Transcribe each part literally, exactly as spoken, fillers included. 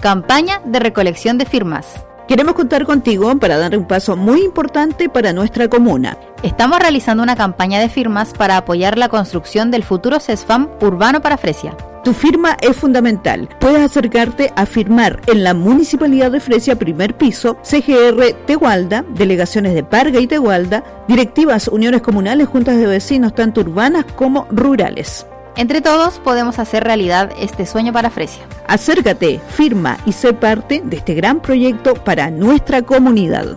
campaña de recolección de firmas. Queremos contar contigo para dar un paso muy importante para nuestra comuna. Estamos realizando una campaña de firmas para apoyar la construcción del futuro CESFAM urbano para Fresia. Tu firma es fundamental. Puedes acercarte a firmar en la Municipalidad de Fresia, primer piso, C G R Tegualda, delegaciones de Parga y Tegualda, directivas, uniones comunales, juntas de vecinos, tanto urbanas como rurales. Entre todos podemos hacer realidad este sueño para Fresia. Acércate, firma y sé parte de este gran proyecto para nuestra comunidad.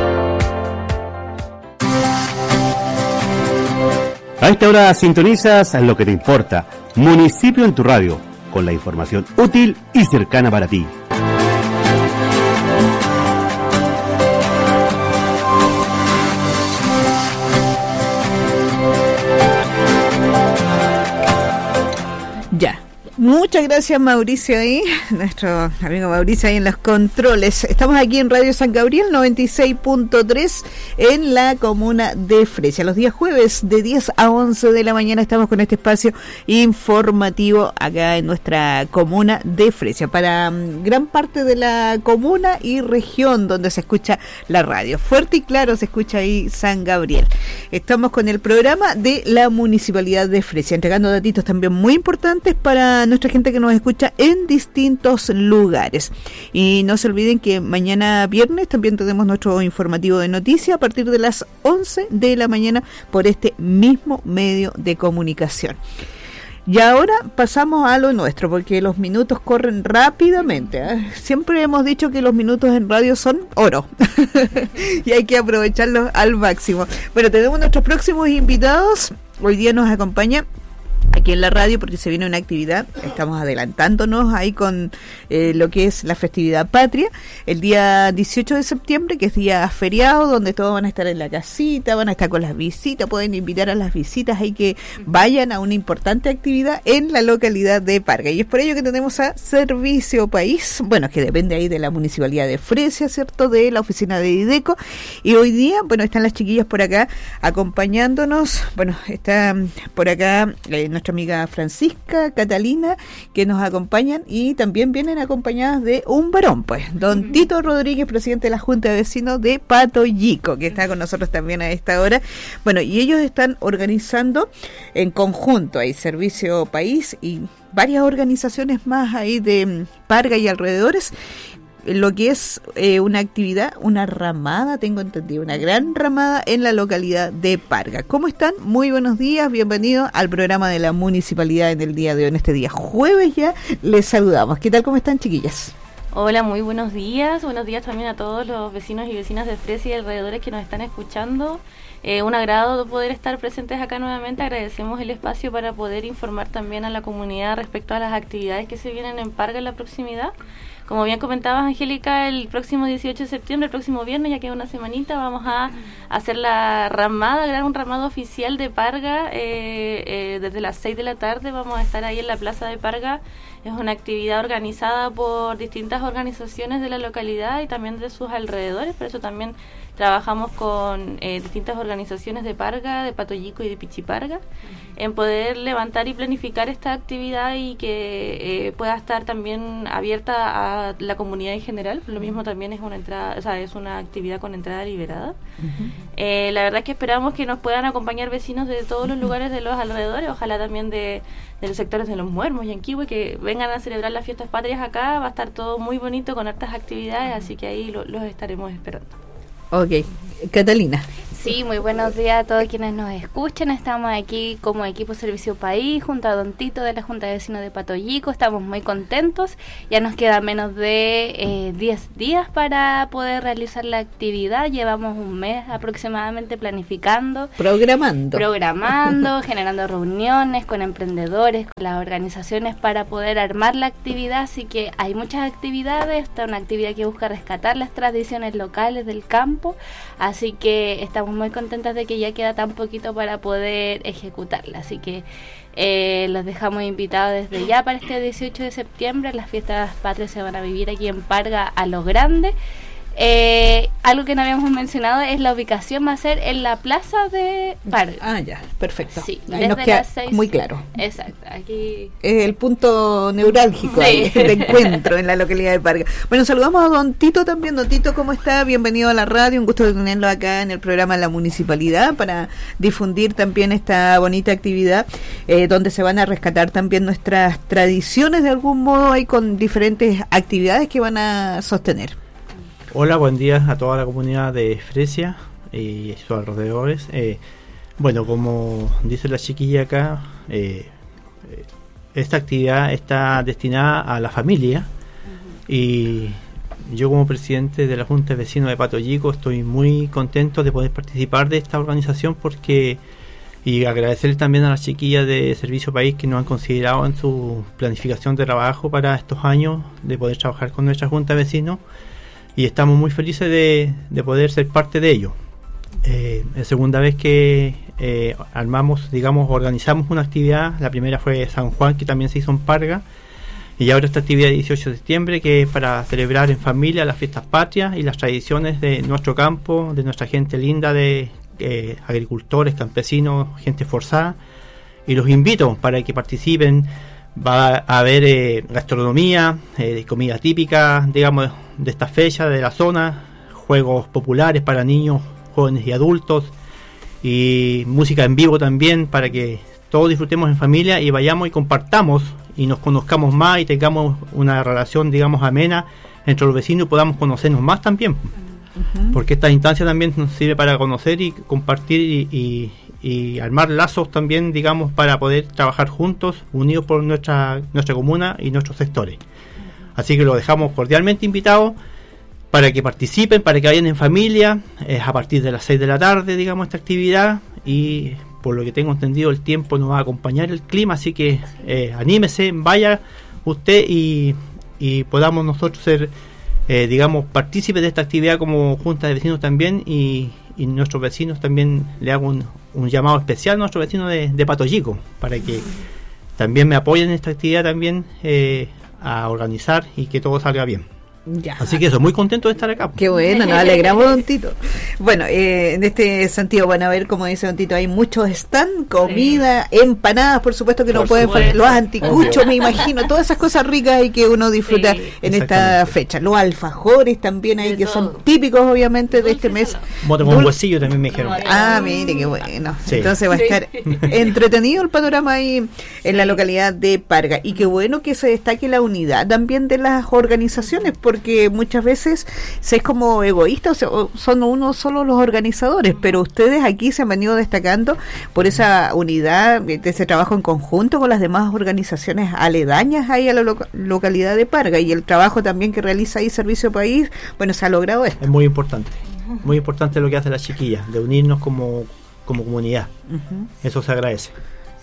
A esta hora sintonizas lo que te importa. Municipio en tu radio, con la información útil y cercana para ti. Ya. Muchas gracias, Mauricio, ahí, nuestro amigo Mauricio ahí en los controles. Estamos aquí en Radio San Gabriel noventa y seis punto tres en la comuna de Fresia. Los días jueves de diez a once de la mañana estamos con este espacio informativo acá en nuestra comuna de Fresia, para um, gran parte de la comuna y región donde se escucha la radio. Fuerte y claro se escucha ahí San Gabriel. Estamos con el programa de la Municipalidad de Fresia, entregando datitos también muy importantes para nuestra gente que nos escucha en distintos lugares. Y no se olviden que mañana viernes también tenemos nuestro informativo de noticias a partir de las once de la mañana por este mismo medio de comunicación. Y ahora pasamos a lo nuestro, porque los minutos corren rápidamente, ¿eh? Siempre hemos dicho que los minutos en radio son oro y hay que aprovecharlos al máximo. Bueno, tenemos nuestros próximos invitados. Hoy día nos acompaña aquí en la radio porque se viene una actividad, estamos adelantándonos ahí con eh, lo que es la festividad patria, el día dieciocho de septiembre, que es día feriado, donde todos van a estar en la casita, van a estar con las visitas, pueden invitar a las visitas ahí que vayan a una importante actividad en la localidad de Parga. Y es por ello que tenemos a Servicio País, bueno, que depende ahí de la Municipalidad de Fresia, ¿cierto?, de la oficina de IDECO, y hoy día, bueno, están las chiquillas por acá acompañándonos, bueno, está por acá eh, nuestra amiga Francisca, Catalina, que nos acompañan, y también vienen acompañadas de un varón, pues, don uh-huh. Tito Rodríguez, presidente de la Junta de Vecinos de Patoyico, que está con nosotros también a esta hora. Bueno, y ellos están organizando en conjunto ahí Servicio País y varias organizaciones más ahí de Parga y alrededores, lo que es eh, una actividad, una ramada, tengo entendido, una gran ramada en la localidad de Parga. ¿Cómo están? Muy buenos días, bienvenidos al programa de la Municipalidad en el día de hoy, en este día jueves ya, les saludamos. ¿Qué tal, cómo están, chiquillas? Hola, muy buenos días, buenos días también a todos los vecinos y vecinas de Fresia y alrededores que nos están escuchando. Eh, un agrado poder estar presentes acá nuevamente, agradecemos el espacio para poder informar también a la comunidad respecto a las actividades que se vienen en Parga en la proximidad. Como bien comentabas, Angélica, el próximo dieciocho de septiembre, el próximo viernes, ya queda una semanita, vamos a hacer la ramada, gran un ramado oficial de Parga, eh, eh, desde las seis de la tarde vamos a estar ahí en la plaza de Parga. Es una actividad organizada por distintas organizaciones de la localidad y también de sus alrededores, por eso también trabajamos con eh, distintas organizaciones de Parga, de Patoyico y de Pichiparga, uh-huh. en poder levantar y planificar esta actividad y que eh, pueda estar también abierta a la comunidad en general. Lo mismo también es una entrada, o sea, es una actividad con entrada liberada. Uh-huh. Eh, la verdad es que esperamos que nos puedan acompañar vecinos de todos los lugares de los alrededores, ojalá también de, de los sectores de Los Muermos y Anquihue, que vengan a celebrar las fiestas patrias acá. Va a estar todo muy bonito con hartas actividades, así que ahí lo, los estaremos esperando. Ok, Catalina. Sí, muy buenos días a todos quienes nos escuchan. Estamos aquí como equipo Servicio País junto a don Tito de la Junta de Vecinos de Patoyico. Estamos muy contentos. Ya nos queda menos de eh, diez días para poder realizar la actividad. Llevamos un mes aproximadamente planificando, programando, programando, generando reuniones con emprendedores, con las organizaciones para poder armar la actividad. Así que hay muchas actividades. Esta es una actividad que busca rescatar las tradiciones locales del campo. Así que estamos muy contentas de que ya queda tan poquito para poder ejecutarla, así que eh, los dejamos invitados desde ya para este dieciocho de septiembre. Las fiestas patrias se van a vivir aquí en Parga a lo grande. Eh, algo que no habíamos mencionado es la ubicación, va a ser en la plaza de Parga. Ah, ya, perfecto. Sí, ahí nos queda seis, muy claro. Exacto, aquí es el punto neurálgico sí. ahí, de encuentro en la localidad de Parga. Bueno, saludamos a don Tito también. Don Tito, ¿cómo está? Bienvenido a la radio, un gusto de tenerlo acá en el programa de la municipalidad para difundir también esta bonita actividad, eh, donde se van a rescatar también nuestras tradiciones de algún modo, ahí con diferentes actividades que van a sostener. Hola, buen día a toda la comunidad de Fresia y sus alrededores. Eh, bueno, como dice la chiquilla acá, eh, esta actividad está destinada a la familia, uh-huh. y yo como presidente de la Junta de Vecinos de Patoyico estoy muy contento de poder participar de esta organización, porque y agradecer también a las chiquillas de Servicio País que nos han considerado en su planificación de trabajo para estos años de poder trabajar con nuestra Junta de Vecinos, y estamos muy felices de, de poder ser parte de ello. Eh, es segunda vez que eh, armamos, digamos, organizamos una actividad. La primera fue San Juan, que también se hizo en Parga, y ahora esta actividad de dieciocho de septiembre, que es para celebrar en familia las fiestas patrias y las tradiciones de nuestro campo, de nuestra gente linda, de eh, agricultores, campesinos, gente forzada, y los invito para que participen. Va a haber eh, gastronomía, eh, comida típica, digamos, de esta fecha, de la zona, juegos populares para niños, jóvenes y adultos, y música en vivo también, para que todos disfrutemos en familia y vayamos y compartamos y nos conozcamos más y tengamos una relación, digamos, amena entre los vecinos y podamos conocernos más también. Uh-huh. Porque esta instancia también nos sirve para conocer y compartir y, y y armar lazos también, digamos, para poder trabajar juntos, unidos por nuestra nuestra comuna y nuestros sectores. Así que los dejamos cordialmente invitados para que participen, para que vayan en familia. Es a partir de las seis de la tarde, digamos, esta actividad, y por lo que tengo entendido el tiempo nos va a acompañar el clima, así que eh, anímese, vaya usted y, y podamos nosotros ser, eh, digamos, partícipes de esta actividad como Junta de Vecinos también, y y nuestros vecinos también le hago un, un llamado especial a nuestros vecinos de, de Patoyico para que también me apoyen en esta actividad también, eh, a organizar y que todo salga bien. Ya. Así que eso, muy contento de estar acá. Qué bueno, nos alegramos, don Tito. Bueno, eh, en este sentido van a ver, como dice don Tito, hay muchos stand, comida, sí. empanadas, por supuesto que por no pueden faltar, los anticuchos, me imagino, todas esas cosas ricas y que uno disfruta, sí, en esta fecha. Los alfajores también hay, que todo. Son típicos obviamente de Dulce este mes. Mote con huesillo también me dijeron. Ah, mire, qué bueno. Sí. Entonces va a estar sí. entretenido el panorama ahí en sí. la localidad de Parga. Y qué bueno que se destaque la unidad también de las organizaciones, porque muchas veces se es como egoísta, o sea, son uno solo los organizadores, pero ustedes aquí se han venido destacando por esa unidad, de ese trabajo en conjunto con las demás organizaciones aledañas ahí a la loca- localidad de Parga, y el trabajo también que realiza ahí Servicio País, bueno, se ha logrado esto. Es muy importante, muy importante lo que hace la chiquilla, de unirnos como, como comunidad. Uh-huh. Eso se agradece.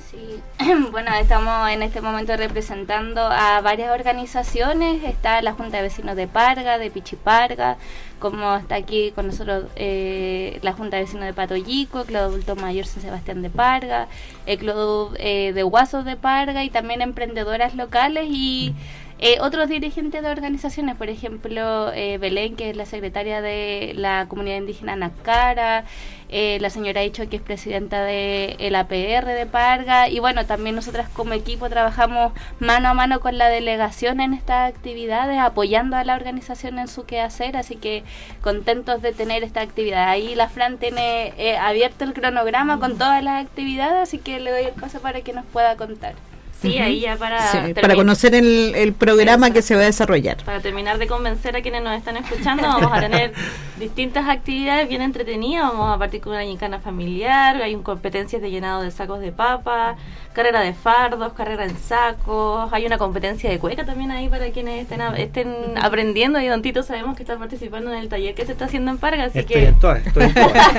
Bueno, estamos en este momento representando a varias organizaciones. Está la Junta de Vecinos de Parga, de Pichiparga, como está aquí con nosotros eh, la Junta de Vecinos de Patoyico, el Club Adulto Mayor San Sebastián de Parga, el Club eh, de Guasos de Parga, y también emprendedoras locales y eh, otros dirigentes de organizaciones, por ejemplo eh, Belén, que es la secretaria de la comunidad indígena Nacara, eh, la señora Icho, que es presidenta de el A P R de Parga, y bueno, también nosotras como equipo trabajamos mano a mano con la delegación en estas actividades, apoyando a la organización en su quehacer, así que contentos de tener esta actividad. Ahí la Fran tiene eh, abierto el cronograma con todas las actividades, así que le doy el paso para que nos pueda contar. Sí, uh-huh. ahí ya para sí, para conocer el, el programa Exacto. que se va a desarrollar. Para terminar de convencer a quienes nos están escuchando, vamos a tener distintas actividades bien entretenidas. Vamos a partir con una gincana familiar, hay un competencias de llenado de sacos de papa, carrera de fardos, carrera en sacos, hay una competencia de cueca también ahí para quienes estén, a, estén aprendiendo, y don Tito sabemos que está participando en el taller que se está haciendo en Parga, así estoy que en todas, estoy en todas.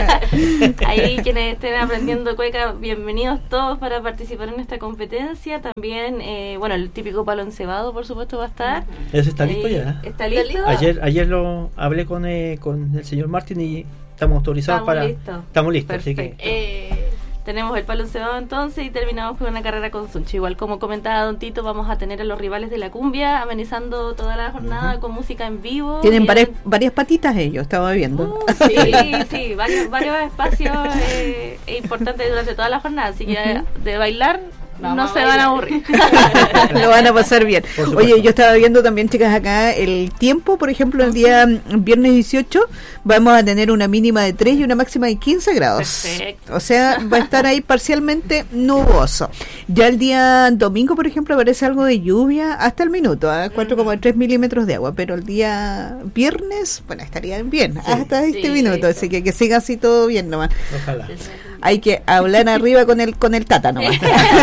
Ahí quienes estén aprendiendo cueca, bienvenidos todos para participar en esta competencia. También, eh, bueno, el típico palo encebado, por supuesto, va a estar. Eso está listo eh, ya. ¿Está listo? Ayer ayer lo hablé con eh, con el señor Martín y estamos autorizados estamos para... Listo. Estamos listos. Perfecto. Así que... Eh, tenemos el palo encebado entonces y terminamos con una carrera con Suncho. Igual como comentaba Don Tito, vamos a tener a los rivales de la cumbia amenizando toda la jornada uh-huh. con música en vivo. Tienen varias, varias patitas ellos, estaba viendo. Uh, sí, sí, varios, varios espacios eh, importantes durante toda la jornada, así que uh-huh. de bailar Vamos no se van a aburrir. Lo van a pasar bien. Oye, yo estaba viendo también, chicas, acá el tiempo, por ejemplo, el día viernes dieciocho vamos a tener una mínima de tres y una máxima de quince grados. Perfecto. O sea, va a estar ahí parcialmente nuboso. Ya el día domingo, por ejemplo, aparece algo de lluvia hasta el minuto, ¿eh? cuatro coma tres milímetros de agua, pero el día viernes, bueno, estaría bien, sí, hasta este sí, minuto, así que que siga así todo bien nomás. Ojalá. Hay que hablar arriba con el con el tata nomás.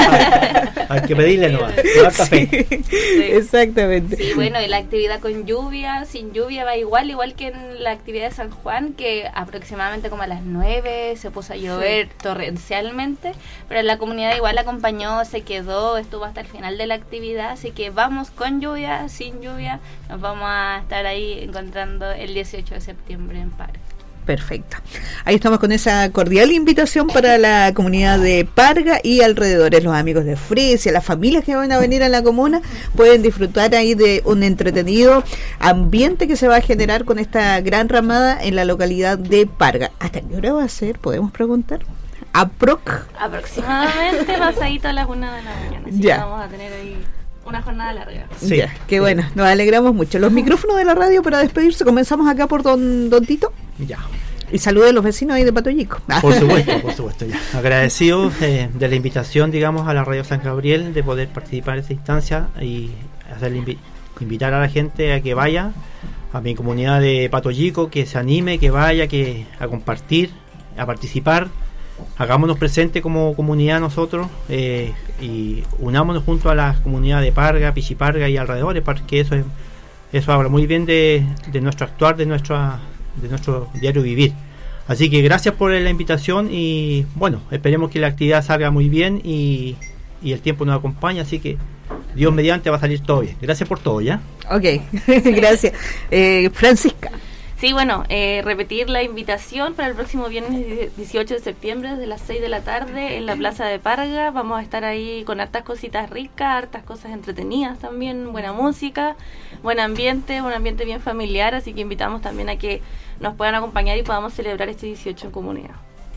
Hay que pedirle nomás. Sí, sí. Exactamente. Sí, bueno, y la actividad con lluvia, sin lluvia va igual, igual que en la actividad de San Juan, que aproximadamente como a las nueve se puso a llover sí. torrencialmente, pero la comunidad igual acompañó, se quedó, estuvo hasta el final de la actividad, así que vamos con lluvia, sin lluvia, nos vamos a estar ahí encontrando el dieciocho de septiembre en Parga. Perfecto. Ahí estamos con esa cordial invitación para la comunidad de Parga y alrededores, los amigos de Fresia, las familias que van a venir a la comuna, pueden disfrutar ahí de un entretenido ambiente que se va a generar con esta gran ramada en la localidad de Parga. ¿Hasta qué hora va a ser? ¿Podemos preguntar? ¿Aprox? Aproximadamente pasadito a las una de la mañana. Así ya. que vamos a tener ahí una jornada larga. Sí, ya, qué sí. bueno, nos alegramos mucho. Los micrófonos de la radio para despedirse, comenzamos acá por don, don Tito. Ya. Y salude a los vecinos ahí de Patoyico. Por supuesto, por supuesto. Ya. Agradecidos eh, de la invitación, digamos, a la Radio San Gabriel de poder participar en esta instancia y hacer invi- invitar a la gente a que vaya, a mi comunidad de Patoyico, que se anime, que vaya, que a compartir, a participar. Hagámonos presentes como comunidad nosotros eh, y unámonos junto a la comunidad de Parga, Pichiparga y alrededores, porque eso es, eso habla muy bien de, de nuestro actuar, de nuestra de nuestro diario vivir. Así que gracias por la invitación y bueno, esperemos que la actividad salga muy bien y, y el tiempo nos acompaña, así que Dios mediante va a salir todo bien. Gracias por todo, ¿ya? Ok, gracias. Eh, Francisca. Sí, bueno, eh, repetir la invitación para el próximo viernes dieciocho de septiembre desde las seis de la tarde en la Plaza de Parga. Vamos a estar ahí con hartas cositas ricas, hartas cosas entretenidas también, buena música, buen ambiente, un ambiente bien familiar, así que invitamos también a que nos puedan acompañar y podamos celebrar este dieciocho en comunidad.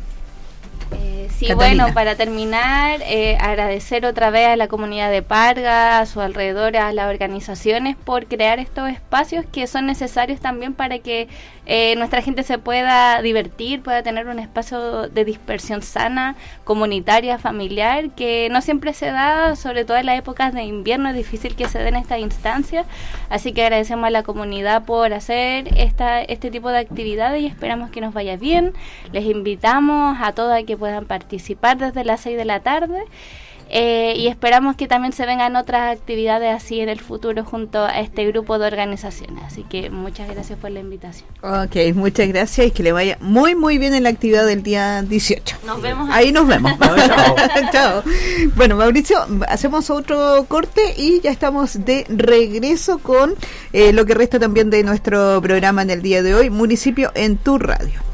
Eh, sí, Catalina. bueno, para terminar, eh, agradecer otra vez a la comunidad de Parga, a sus alrededores, a las organizaciones por crear estos espacios que son necesarios también para que eh, nuestra gente se pueda divertir, pueda tener un espacio de dispersión sana, comunitaria, familiar, que no siempre se da, sobre todo en las épocas de invierno, es difícil que se den estas instancias, así que agradecemos a la comunidad por hacer esta, este tipo de actividades y esperamos que nos vaya bien. Les invitamos a todos a que puedan participar desde las seis de la tarde eh, y esperamos que también se vengan otras actividades así en el futuro junto a este grupo de organizaciones, así que muchas gracias por la invitación. Ok, muchas gracias y que le vaya muy muy bien en la actividad del día dieciocho. Nos vemos. Ahí nos vemos. Chao. Chao. Bueno, Mauricio, hacemos otro corte y ya estamos de regreso con eh, lo que resta también de nuestro programa en el día de hoy, Municipio en tu Radio.